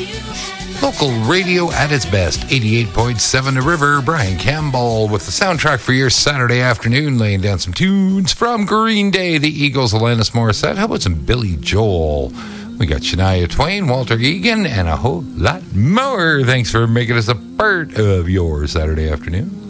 Local radio at its best. 88.7 The River. Brian Campbell with the soundtrack for your Saturday afternoon, laying down some tunes from Green Day, the Eagles, Alanis Morissette. How about some Billy Joel? We got Shania Twain, Walter Egan, and a whole lot more. Thanks for making us a part of your Saturday afternoon.